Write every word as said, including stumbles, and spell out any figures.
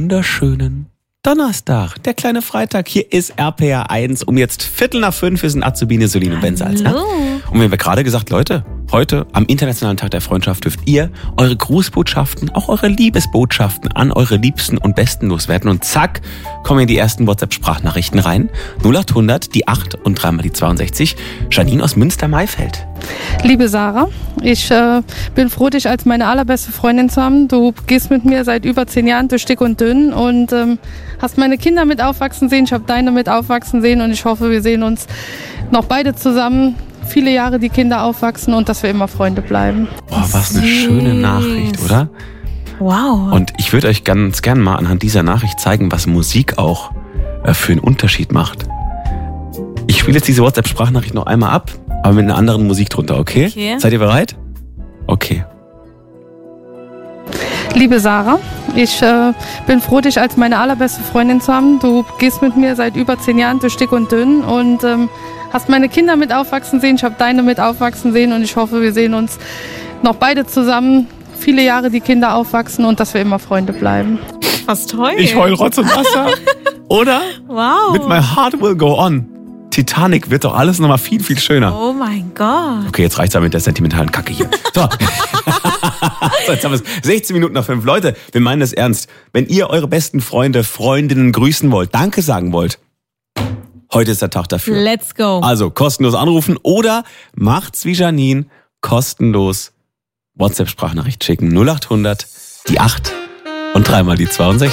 wunderschönen Donnerstag, der kleine Freitag. Hier ist R P R eins um jetzt Viertel nach fünf. Wir sind Azubine, Solin und Bensalz. Hallo. Und wir haben gerade gesagt, Leute, heute am Internationalen Tag der Freundschaft dürft ihr eure Grußbotschaften, auch eure Liebesbotschaften an eure Liebsten und Besten loswerden. Und zack, kommen die ersten WhatsApp-Sprachnachrichten rein. null acht hundert, die acht und dreimal die zweiundsechzig. Janine aus Münster-Maifeld. Liebe Sarah, ich äh, bin froh, dich als meine allerbeste Freundin zu haben. Du gehst mit mir seit über zehn Jahren durch dick und dünn und ähm, hast meine Kinder mit aufwachsen sehen. Ich habe deine mit aufwachsen sehen und ich hoffe, wir sehen uns noch beide zusammen. Viele Jahre die Kinder aufwachsen und dass wir immer Freunde bleiben. Boah, was eine schöne Nachricht, oder? Wow. Und ich würde euch ganz gern mal anhand dieser Nachricht zeigen, was Musik auch äh, für einen Unterschied macht. Ich spiele jetzt diese WhatsApp-Sprachnachricht noch einmal ab, aber mit einer anderen Musik drunter, okay? Okay. Seid ihr bereit? Okay. Liebe Sarah, ich äh, bin froh, dich als meine allerbeste Freundin zu haben. Du gehst mit mir seit über zehn Jahren durch dick und dünn und ähm, hast meine Kinder mit aufwachsen sehen. Ich habe deine mit aufwachsen sehen und ich hoffe, wir sehen uns noch beide zusammen. Viele Jahre die Kinder aufwachsen und dass wir immer Freunde bleiben. Was toll. Ich heul Rotz und Wasser. Oder? Wow. Mit My Heart Will Go On. Titanic wird doch alles nochmal viel, viel schöner. Oh mein Gott. Okay, jetzt reicht's aber mit der sentimentalen Kacke hier. So. So, jetzt haben wir es. sechzehn Minuten nach fünf. Leute, wir meinen das ernst. Wenn ihr eure besten Freunde, Freundinnen grüßen wollt, Danke sagen wollt, heute ist der Tag dafür. Let's go. Also kostenlos anrufen oder macht's wie Janine, kostenlos WhatsApp-Sprachnachricht schicken. null acht hundert, die acht und dreimal die zweiundsechzig.